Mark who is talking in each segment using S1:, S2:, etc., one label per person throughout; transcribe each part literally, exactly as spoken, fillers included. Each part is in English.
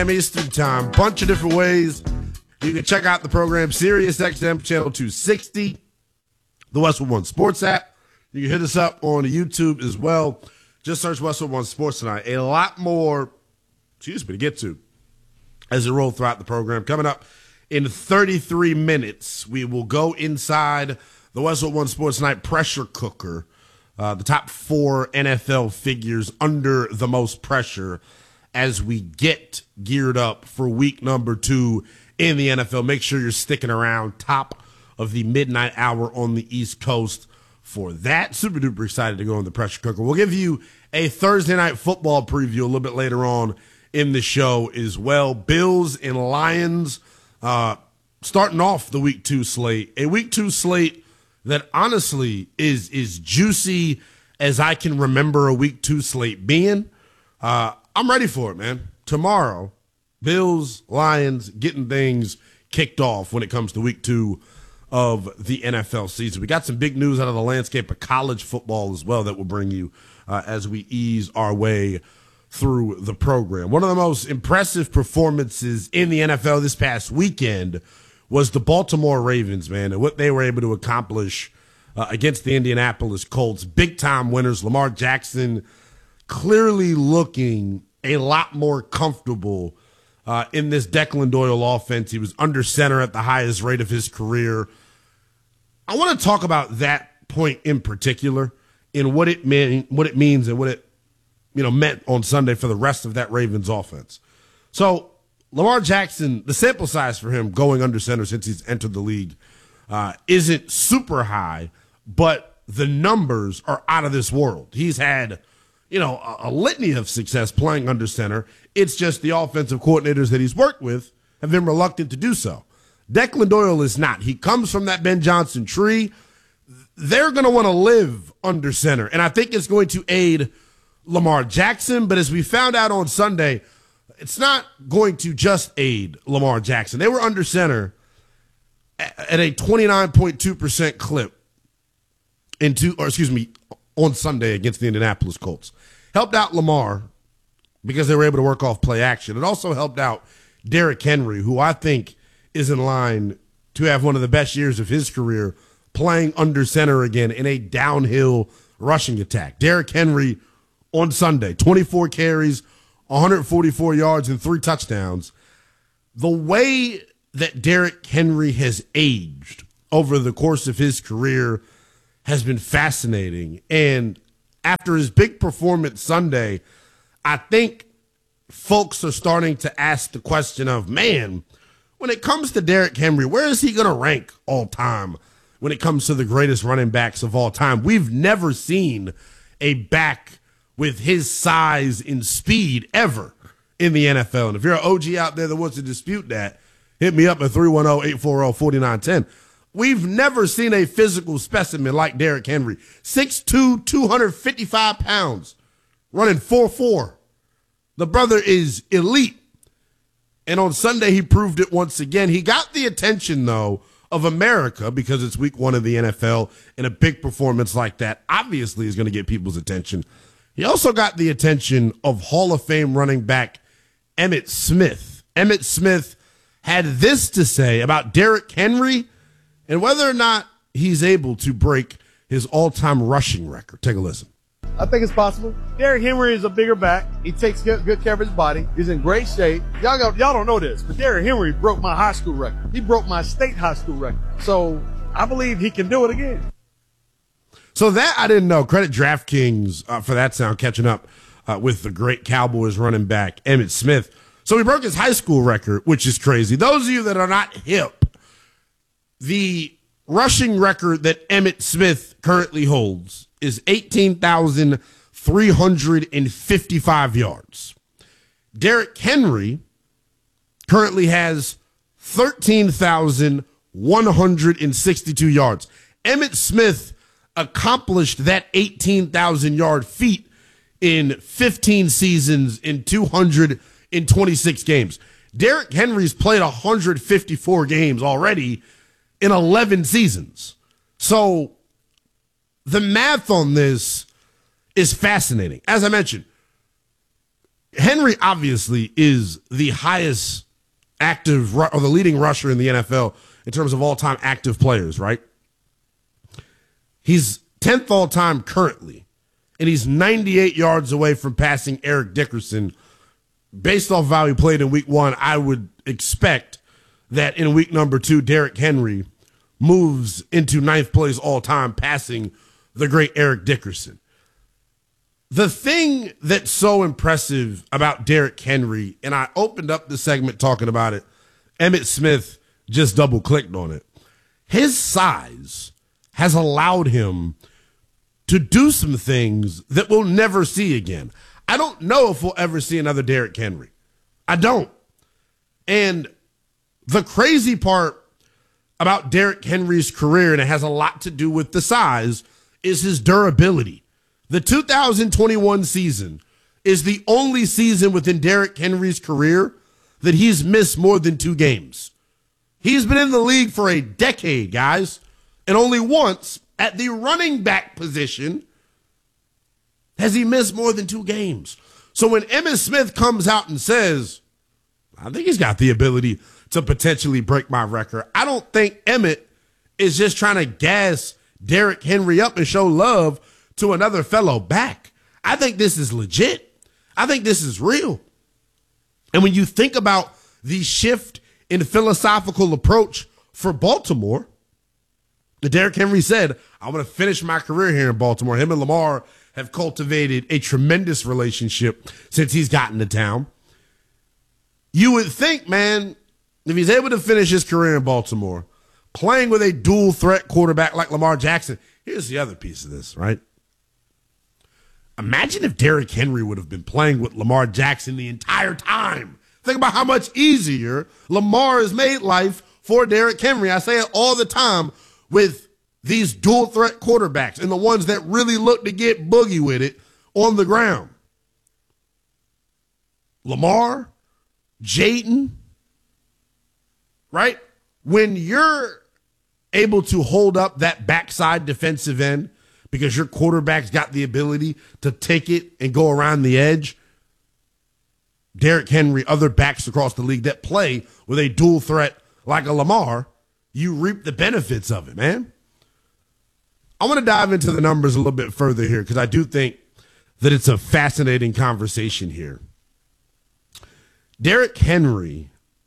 S1: Eastern Time. Bunch of different ways. You can check out the program, Sirius X M Channel two sixty, the Westwood One Sports app. You can hit us up on YouTube as well. Just search Westwood One Sports tonight. A lot more, excuse me, to get to as we roll throughout the program. Coming up in thirty-three minutes, we will go inside the Westwood One Sports Night pressure cooker. Uh, the top four N F L figures under the most pressure as we get geared up for week number two in the N F L. Make sure you're sticking around, top of the midnight hour on the East Coast for that. Super duper excited to go in the pressure cooker. We'll give you a Thursday night football preview a little bit later on in the show as well. Bills and Lions uh, starting off the week two slate. A week two slate that honestly is, is juicy as I can remember a week two slate being. Uh, I'm ready for it, man. Tomorrow, Bills, Lions, getting things kicked off when it comes to week two of the N F L season. We got some big news out of the landscape of college football as well that will bring you uh, as we ease our way through the program. One of the most impressive performances in the N F L this past weekend was the Baltimore Ravens, man, and what they were able to accomplish uh, against the Indianapolis Colts. Big-time winners. Lamar Jackson clearly looking a lot more comfortable uh, in this Declan Doyle offense. He was under center at the highest rate of his career. I want to talk about that point in particular and what it mean, what it means and what it you know meant on Sunday for the rest of that Ravens offense. So Lamar Jackson, the sample size for him going under center since he's entered the league uh, isn't super high, but the numbers are out of this world. He's had you know, a, a litany of success playing under center. It's just the offensive coordinators that he's worked with have been reluctant to do so. Declan Doyle is not. He comes from that Ben Johnson tree. They're going to want to live under center, and I think it's going to aid Lamar Jackson. But as we found out on Sunday, it's not going to just aid Lamar Jackson. They were under center at a twenty-nine point two percent clip into, or excuse me, on Sunday against the Indianapolis Colts. Helped out Lamar because they were able to work off play action. It also helped out Derrick Henry, who I think is in line to have one of the best years of his career playing under center again in a downhill rushing attack. Derrick Henry on Sunday, twenty-four carries, one hundred forty-four yards, and three touchdowns. The way that Derrick Henry has aged over the course of his career has been fascinating. And after his big performance Sunday, I think folks are starting to ask the question of, man, when it comes to Derrick Henry, where is he going to rank all time when it comes to the greatest running backs of all time? We've never seen a back with his size and speed ever in the N F L. And if you're an O G out there that wants to dispute that, hit me up at three one zero, eight four zero, four nine one zero. We've never seen a physical specimen like Derrick Henry. six two, two hundred fifty-five pounds, running four four. The brother is elite. And on Sunday, he proved it once again. He got the attention, though, of America because it's week one of the N F L, and a big performance like that obviously is going to get people's attention. He also got the attention of Hall of Fame running back Emmitt Smith. Emmitt Smith had this to say about Derrick Henry and whether or not he's able to break his all-time rushing record. Take a listen.
S2: I think it's possible. Derrick Henry is a bigger back. He takes good, good care of his body. He's in great shape. Y'all got, y'all don't know this, but Derrick Henry broke my high school record. He broke my state high school record. So I believe he can do it again.
S1: So that I didn't know. Credit DraftKings uh, for that sound, catching up uh, with the great Cowboys running back, Emmitt Smith. So he broke his high school record, which is crazy. Those of you that are not hip, the rushing record that Emmitt Smith currently holds is eighteen thousand three hundred fifty-five yards. Derrick Henry currently has thirteen thousand one hundred sixty-two yards. Emmitt Smith accomplished that eighteen thousand yard feat in fifteen seasons in two hundred twenty-six games. Derrick Henry's played one hundred fifty-four games already in eleven seasons. So the math on this is fascinating. As I mentioned, Henry obviously is the highest active or the leading rusher in the N F L in terms of all-time active players, right? He's tenth all-time currently, and he's ninety-eight yards away from passing Eric Dickerson. Based off of how he played in week one, I would expect that in week number two, Derrick Henry moves into ninth place all-time, passing the great Eric Dickerson. The thing that's so impressive about Derrick Henry, and I opened up the segment talking about it, Emmitt Smith just double-clicked on it. His size has allowed him to do some things that we'll never see again. I don't know if we'll ever see another Derrick Henry. I don't. And the crazy part about Derrick Henry's career, and it has a lot to do with the size, is his durability. The two thousand twenty-one season is the only season within Derrick Henry's career that he's missed more than two games. He's been in the league for a decade, guys, and only once at the running back position has he missed more than two games. So when Emmitt Smith comes out and says, I think he's got the ability to potentially break my record, I don't think Emmitt is just trying to gas Derrick Henry up and show love to another fellow back. I think this is legit. I think this is real. And when you think about the shift in philosophical approach for Baltimore, Derrick Henry said, I'm going to finish my career here in Baltimore. Him and Lamar have cultivated a tremendous relationship since he's gotten to town. You would think, man, if he's able to finish his career in Baltimore, playing with a dual threat quarterback like Lamar Jackson, here's the other piece of this, right? Imagine if Derrick Henry would have been playing with Lamar Jackson the entire time. Think about how much easier Lamar has made life for Derrick Henry. I say it all the time with these dual threat quarterbacks and the ones that really look to get boogie with it on the ground. Lamar, Jayden, right? When you're able to hold up that backside defensive end because your quarterback's got the ability to take it and go around the edge, Derrick Henry, other backs across the league that play with a dual threat like a Lamar, you reap the benefits of it, man. I want to dive into the numbers a little bit further here because I do think that it's a fascinating conversation here. Derrick Henry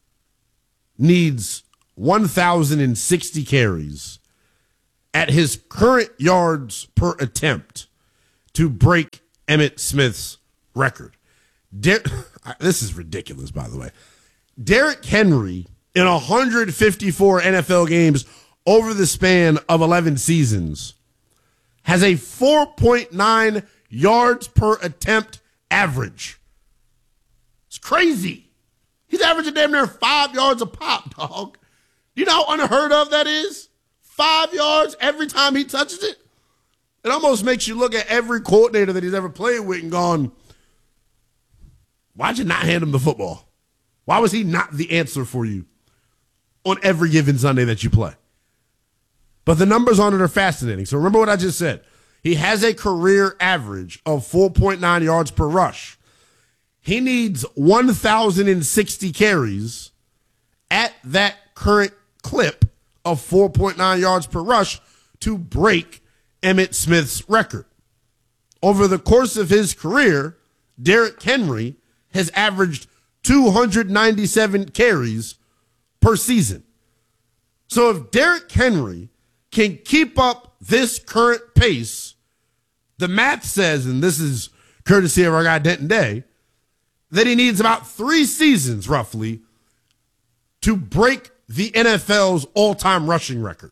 S1: needs one thousand sixty carries at his current yards per attempt to break Emmitt Smith's record. Der- this is ridiculous, by the way. Derrick Henry, in one hundred fifty-four N F L games over the span of eleven seasons, has a four point nine yards per attempt average. It's crazy. He's averaging damn near five yards a pop, dog. You know how unheard of that is? Five yards every time he touches it? It almost makes you look at every coordinator that he's ever played with and gone, why'd you not hand him the football? Why was he not the answer for you on every given Sunday that you play? But the numbers on it are fascinating. So remember what I just said. He has a career average of four point nine yards per rush. He needs one thousand sixty carries at that current clip of four point nine yards per rush to break Emmitt Smith's record. Over the course of his career, Derrick Henry has averaged two hundred ninety-seven carries per season. So if Derrick Henry can keep up this current pace, the math says, and this is courtesy of our guy Denton Day, that he needs about three seasons roughly to break the N F L's all-time rushing record.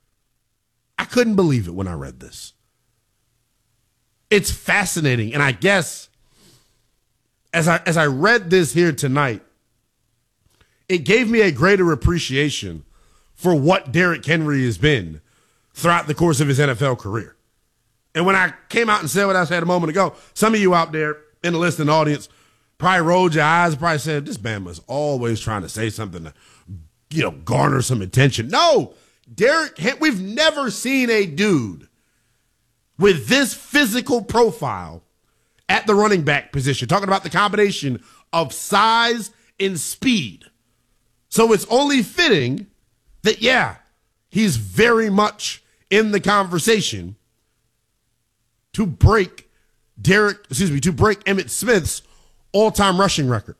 S1: I couldn't believe it when I read this. It's fascinating, and I guess as I as I read this here tonight, it gave me a greater appreciation for what Derrick Henry has been throughout the course of his N F L career. And when I came out and said what I said a moment ago, some of you out there in the listening audience probably rolled your eyes, probably said, this man was always trying to say something to, you know, garner some attention. No, Derrick, we've never seen a dude with this physical profile at the running back position, talking about the combination of size and speed. So it's only fitting that, yeah, he's very much in the conversation to break Derek, excuse me, to break Emmitt Smith's all-time rushing record.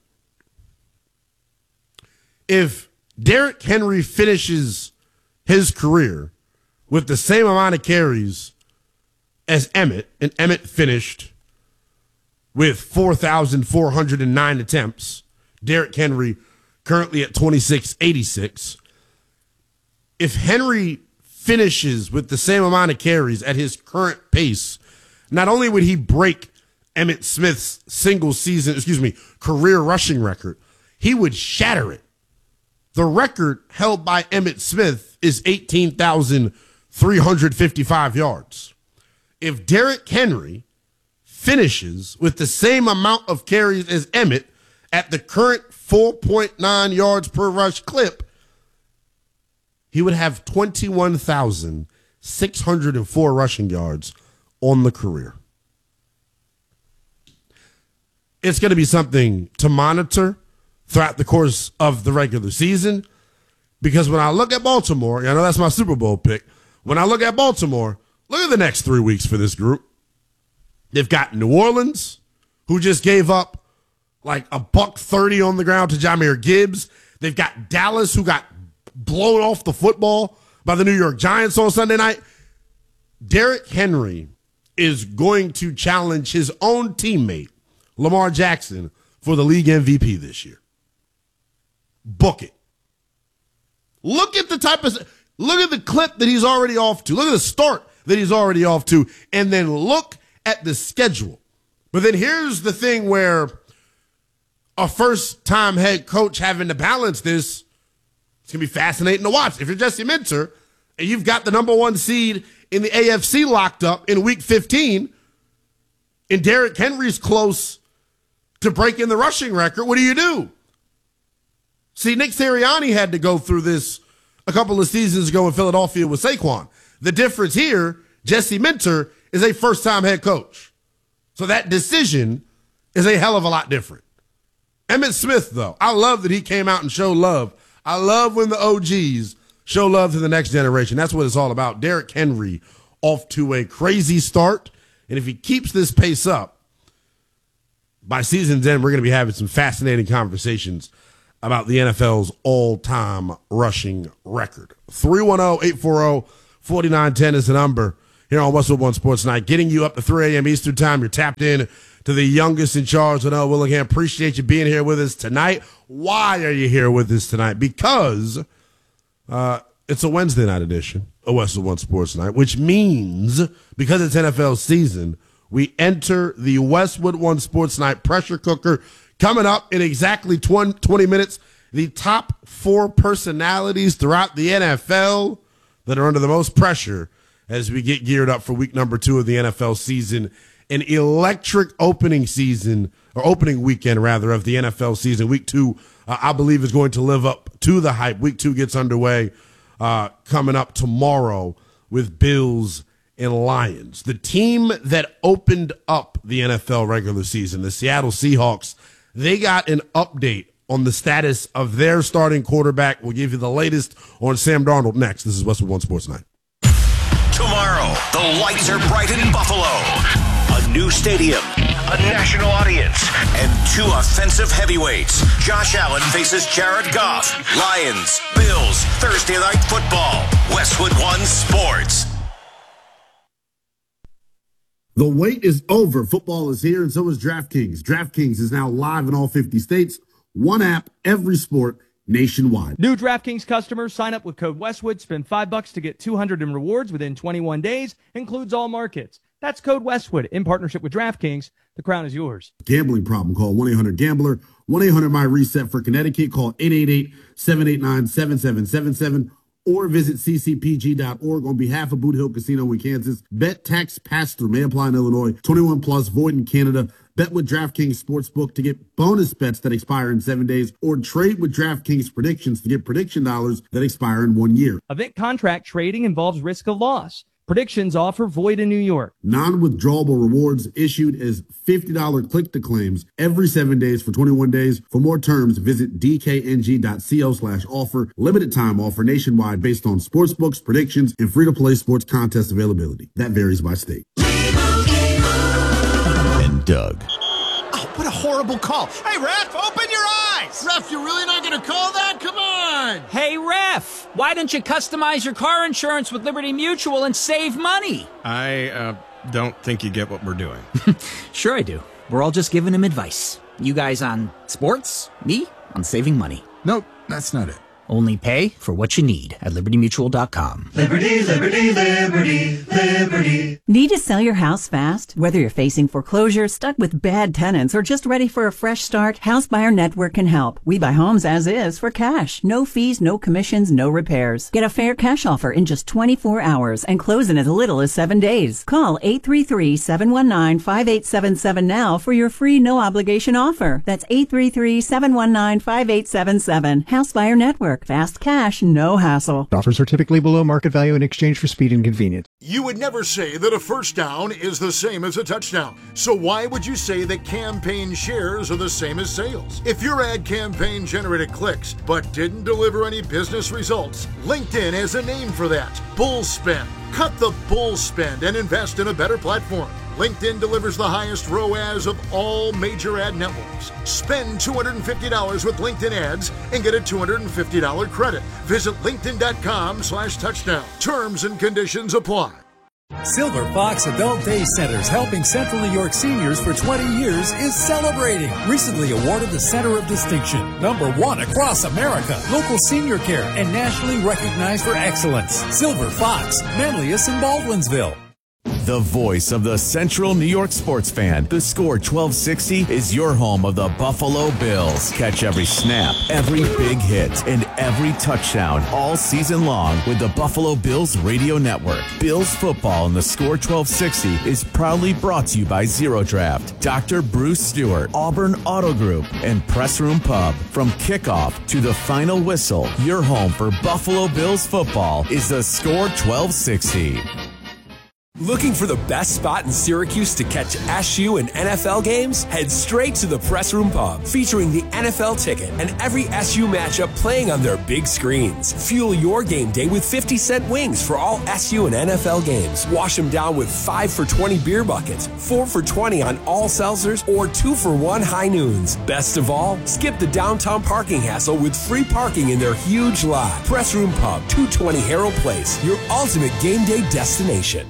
S1: If Derrick Henry finishes his career with the same amount of carries as Emmitt, and Emmitt finished with four thousand four hundred nine attempts, Derrick Henry currently at twenty-six eighty-six. If Henry finishes with the same amount of carries at his current pace, not only would he break Emmitt Smith's single season, excuse me, career rushing record, he would shatter it. The record held by Emmitt Smith is eighteen thousand three hundred fifty-five yards. If Derrick Henry finishes with the same amount of carries as Emmitt at the current four point nine yards per rush clip, he would have twenty-one thousand six hundred four rushing yards on the career. It's going to be something to monitor throughout the course of the regular season, because when I look at Baltimore, I know that's my Super Bowl pick. When I look at Baltimore, look at the next three weeks for this group. They've got New Orleans, who just gave up like a buck thirty on the ground to Jahmyr Gibbs. They've got Dallas, who got blown off the football by the New York Giants on Sunday night. Derrick Henry is going to challenge his own teammate, Lamar Jackson, for the league M V P this year. Book it. Look at the type of, look at the clip that he's already off to. Look at the start that he's already off to. And then look at the schedule. But then here's the thing where a first-time head coach having to balance this, it's going to be fascinating to watch. If you're Jesse Minter and you've got the number one seed in the A F C locked up in week fifteen, and Derrick Henry's close to breaking the rushing record, what do you do? See, Nick Sirianni had to go through this a couple of seasons ago in Philadelphia with Saquon. The difference here, Jesse Minter is a first-time head coach. So that decision is a hell of a lot different. Emmitt Smith, though, I love that he came out and showed love. I love when the O Gs show love to the next generation. That's what it's all about. Derrick Henry off to a crazy start. And if he keeps this pace up, by season's end, we're going to be having some fascinating conversations about the N F L's all-time rushing record. three one zero, eight four zero, four nine one zero is the number here on Westwood One Sports Night. Getting you up to three a.m. Eastern Time. You're tapped in to the youngest in charge. Noah Willingham, appreciate you being here with us tonight. Why are you here with us tonight? Because uh, it's a Wednesday night edition of Westwood One Sports Night, which means, because it's N F L season, we enter the Westwood One Sports Night pressure cooker. Coming up in exactly twenty minutes, the top four personalities throughout the N F L that are under the most pressure as we get geared up for week number two of the N F L season. An electric opening season, or opening weekend, rather, of the N F L season. Week two, uh, I believe, is going to live up to the hype. Week two gets underway uh, coming up tomorrow with Bills and Lions. The team that opened up the N F L regular season, the Seattle Seahawks, they got an update on the status of their starting quarterback. We'll give you the latest on Sam Darnold next. This is Westwood One Sports Night.
S3: Tomorrow, the lights are bright in Buffalo. A new stadium, a national audience, and two offensive heavyweights. Josh Allen faces Jared Goff. Lions, Bills, Thursday Night Football. Westwood One Sports.
S1: The wait is over. Football is here, and so is DraftKings. DraftKings is now live in all fifty states. One app, every sport, nationwide.
S4: New DraftKings customers sign up with code Westwood. Spend five bucks to get two hundred in rewards within twenty-one days. Includes all markets. That's code Westwood in partnership with DraftKings. The crown is yours.
S1: Gambling problem? Call one eight hundred gambler. one eight hundred my reset for Connecticut. Call eight eight eight, seven eight nine, seven seven seven seven. Or visit c c p g dot org on behalf of Boot Hill Casino in Kansas. Bet tax pass-through may apply in Illinois. twenty-one plus, void in Canada. Bet with DraftKings Sportsbook to get bonus bets that expire in seven days. Or trade with DraftKings Predictions to get prediction dollars that expire in one year.
S4: Event contract trading involves risk of loss. Predictions offer void in New York.
S1: Non-withdrawable rewards issued as fifty dollars click-to-claims every seven days for twenty-one days. For more terms, visit dkng.co slash offer. Limited time offer nationwide based on sports books, predictions, and free-to-play sports contest availability. That varies by state.
S3: And Doug.
S5: Oh, what a horrible call. Hey, ref, open your eyes.
S6: Ref, you're really not going to call that? Come on.
S7: Hey, ref, why don't you customize your car insurance with Liberty Mutual and save money?
S8: I uh, don't think you get what we're doing.
S7: Sure I do. We're all just giving him advice. You guys on sports, me on saving money.
S5: Nope, that's not it.
S7: Only pay for what you need at liberty mutual dot com.
S9: Liberty, liberty, liberty, liberty. Need to sell your house fast? Whether you're facing foreclosure, stuck with bad tenants, or just ready for a fresh start, House Buyer Network can help. We buy homes as is for cash. No fees, no commissions, no repairs. Get a fair cash offer in just twenty-four hours and close in as little as seven days. Call eight three three, seven one nine, five eight seven seven now for your free no-obligation offer. That's eight three three, seven one nine, five eight seven seven. House Buyer Network. Fast cash, no hassle.
S10: Offers are typically below market value in exchange for speed and convenience.
S6: You would never say that a first down is the same as a touchdown. So why would you say that campaign shares are the same as sales? If your ad campaign generated clicks but didn't deliver any business results, LinkedIn has a name for that. Bull spend. Cut the bull spend and invest in a better platform. LinkedIn delivers the highest R O A S of all major ad networks. Spend two hundred fifty dollars with LinkedIn ads and get a two hundred fifty dollars credit. Visit linkedin.com slash touchdown. Terms and conditions apply.
S11: Silver Fox Adult Day Centers, helping Central New York seniors for twenty years, is celebrating. Recently awarded the Center of Distinction, number one across America, local senior care, and nationally recognized for excellence. Silver Fox, Manlius and Baldwinsville.
S3: The voice of the Central New York sports fan. The Score twelve sixty is your home of the Buffalo Bills. Catch every snap, every big hit, and every touchdown all season long with the Buffalo Bills radio network. Bills football in the Score twelve sixty is proudly brought to you by Zero Draft, Doctor Bruce Stewart, Auburn Auto Group, and Press Room Pub. From kickoff to the final whistle, your home for Buffalo Bills football is the Score twelve sixty.
S12: Looking for the best spot in Syracuse to catch S U and N F L games? Head straight to the Press Room Pub, featuring the N F L ticket and every S U matchup playing on their big screens. Fuel your game day with fifty cent wings for all S U and N F L games. Wash them down with five for twenty beer buckets, four for twenty on all seltzers, or two for one high noons. Best of all, skip the downtown parking hassle with free parking in their huge lot. Press Room Pub, two twenty Harold Place, your ultimate game day destination.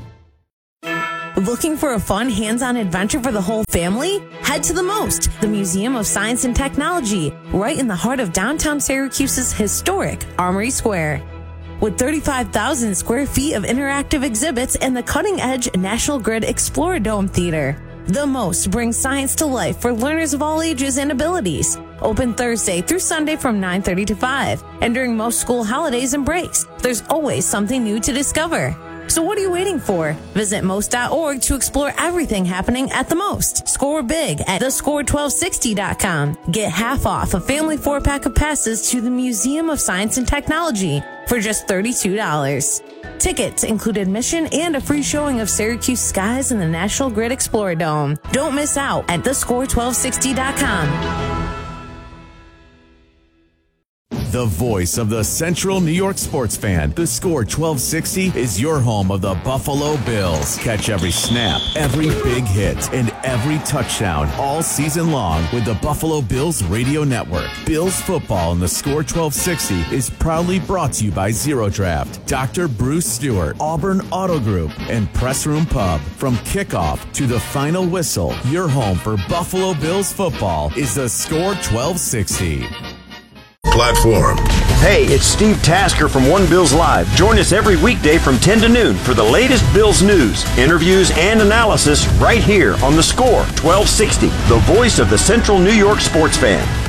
S13: Looking for a fun, hands-on adventure for the whole family? Head to the MOST, the Museum of Science and Technology, right in the heart of downtown Syracuse's historic Armory Square. With thirty-five thousand square feet of interactive exhibits and the cutting-edge National Grid Exploradome Theater, the MOST brings science to life for learners of all ages and abilities. Open Thursday through Sunday from nine thirty to five, and during most school holidays and breaks, there's always something new to discover. So what are you waiting for? Visit most dot org to explore everything happening at the MOST. Score big at the score twelve sixty dot com. Get half off a family four-pack of passes to the Museum of Science and Technology for just thirty-two dollars. Tickets include admission and a free showing of Syracuse skies in the National Grid Exploradome. Don't miss out at the score twelve sixty dot com.
S3: The voice of the Central New York sports fan. The Score twelve sixty is your home of the Buffalo Bills. Catch every snap, every big hit, and every touchdown all season long with the Buffalo Bills radio network. Bills football in the Score twelve sixty is proudly brought to you by Zero Draft, Doctor Bruce Stewart, Auburn Auto Group, and Press Room Pub. From kickoff to the final whistle, your home for Buffalo Bills football is the Score twelve sixty. Platform.
S14: Hey, it's Steve Tasker from One Bills Live. Join us every weekday from ten to noon for the latest Bills news, interviews, and analysis right here on the Score twelve sixty, the voice of the Central New York sports fan.